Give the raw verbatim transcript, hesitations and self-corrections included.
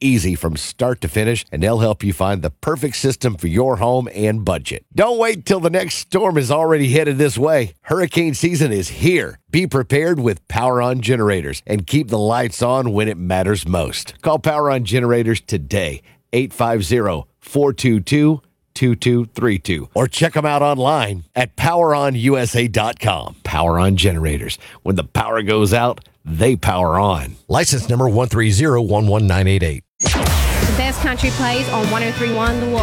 easy from start to finish, and they'll help you find the perfect system for your home and budget. Don't wait till the next storm is already headed this way. Hurricane season is here. Be prepared with Power On Generators and keep the lights on when it matters most. Call Power On Generators today, eight five zero, four two two, two two three two, or check them out online at power on u s a dot com. Power On Generators. When the power goes out, they power on. License number one three zero one one nine eight eight. The best country plays on one oh three point one The Wolf.